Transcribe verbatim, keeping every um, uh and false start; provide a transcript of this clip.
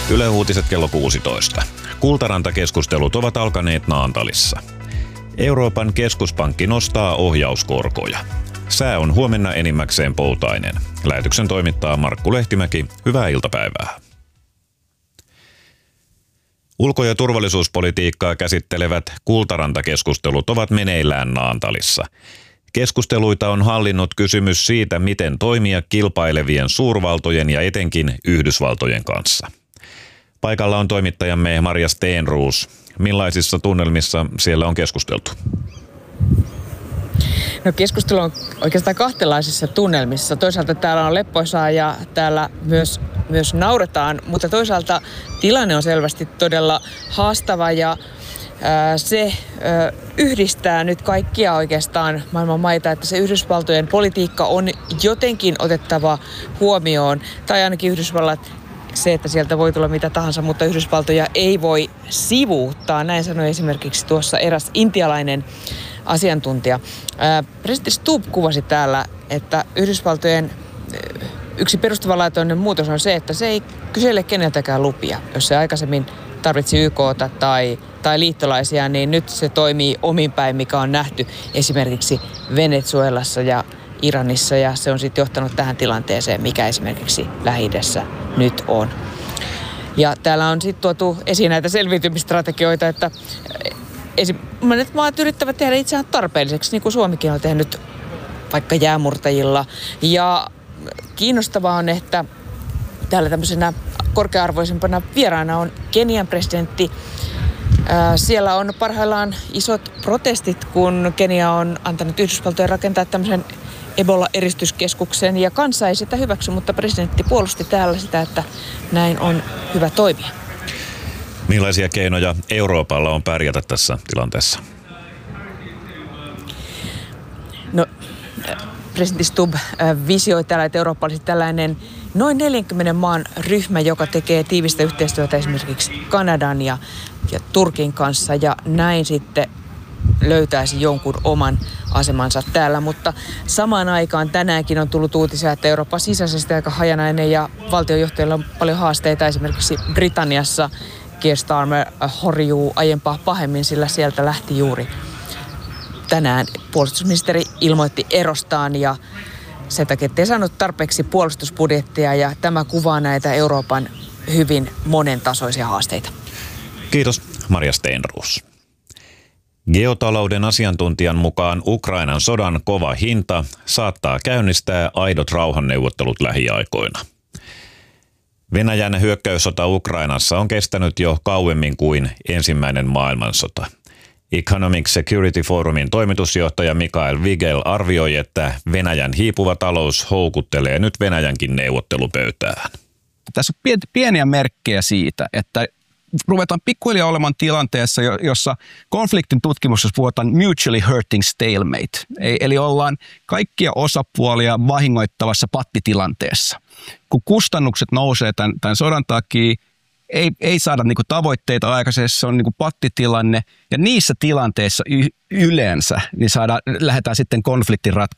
Yle Uutiset kello kuusitoista. Kultaranta-keskustelut ovat alkaneet Naantalissa. Euroopan keskuspankki nostaa ohjauskorkoja. Sää on huomenna enimmäkseen poutainen. Lähetyksen toimittaa Markku Lehtimäki. Hyvää iltapäivää. Ulko- ja turvallisuuspolitiikkaa käsittelevät Kultaranta-keskustelut ovat meneillään Naantalissa. Keskusteluita on hallinnut kysymys siitä, miten toimia kilpailevien suurvaltojen ja etenkin Yhdysvaltojen kanssa. Paikalla on toimittajamme Marja Steenruus. Millaisissa tunnelmissa siellä on keskusteltu? No, keskustelu on oikeastaan kahtelaisissa tunnelmissa. Toisaalta täällä on leppoisaa ja täällä myös, myös nauretaan, mutta toisaalta tilanne on selvästi todella haastava ja ää, se ää, yhdistää nyt kaikkia oikeastaan maailman maita, että se Yhdysvaltojen politiikka on jotenkin otettava huomioon, tai ainakin Yhdysvallat se, että sieltä voi tulla mitä tahansa, mutta Yhdysvaltoja ei voi sivuuttaa. Näin sanoi esimerkiksi tuossa eräs intialainen asiantuntija. Presidentti Stubb kuvasi täällä, että Yhdysvaltojen yksi perustavanlaatuinen muutos on se, että se ei kysele keneltäkään lupia. Jos se aikaisemmin tarvitsi Y K:ta tai, tai liittolaisia, niin nyt se toimii omin päin, mikä on nähty esimerkiksi Venezuelassa ja Iranissa, ja se on sitten johtanut tähän tilanteeseen, mikä esimerkiksi Lähi-idässä nyt on. Ja täällä on sitten tuotu esiin näitä selviytymistrategioita, että monet maat yrittävät tehdä itseään tarpeelliseksi, niin kuin Suomikin on tehnyt vaikka jäämurtajilla. Ja kiinnostavaa on, että täällä tämmöisenä korkea-arvoisempana vieraana on Kenian presidentti. Siellä on parhaillaan isot protestit, kun Kenia on antanut Yhdysvaltojen rakentaa tämmöisen Ebola-eristyskeskuksen, ja kansa ei sitä hyväksy, mutta presidentti puolusti täällä sitä, että näin on hyvä toimia. Millaisia keinoja Euroopalla on pärjätä tässä tilanteessa? No, presidentti Stubb visioi täällä, että Eurooppa olisi tällainen noin neljänkymmenen maan ryhmä, joka tekee tiivistä yhteistyötä esimerkiksi Kanadan ja, ja Turkin kanssa, ja näin sitten löytäisi jonkun oman asemansa täällä, mutta samaan aikaan tänäänkin on tullut uutisia, että Euroopan sisäisesti aika hajanainen ja valtionjohtajilla on paljon haasteita. Esimerkiksi Britanniassa Keir Starmer horjuu aiempaa pahemmin, sillä sieltä lähti juuri tänään puolustusministeri ilmoitti erostaan, ja sen takia ettei saanut tarpeeksi puolustusbudjettia, ja tämä kuvaa näitä Euroopan hyvin monentasoisia haasteita. Kiitos, Marja Steenruus. Geotalouden asiantuntijan mukaan Ukrainan sodan kova hinta saattaa käynnistää aidot rauhanneuvottelut lähiaikoina. Venäjän hyökkäyssota Ukrainassa on kestänyt jo kauemmin kuin ensimmäinen maailmansota. Economic Security Forumin toimitusjohtaja Mikael Vigel arvioi, että Venäjän hiipuva talous houkuttelee nyt Venäjänkin neuvottelupöytään. Tässä on pieniä merkkejä siitä, että ruvetaan pikkuhiljaa olemaan tilanteessa, jossa konfliktin tutkimuksessa puhutaan mutually hurting stalemate. Eli ollaan kaikkia osapuolia vahingoittavassa pattitilanteessa. Kun kustannukset nousee tämän, tämän sodan takia, ei, ei saada niinku tavoitteita aikaisessa, se on niinku pattitilanne. Ja niissä tilanteissa y- yleensä niin saadaan, lähdetään sitten konfliktin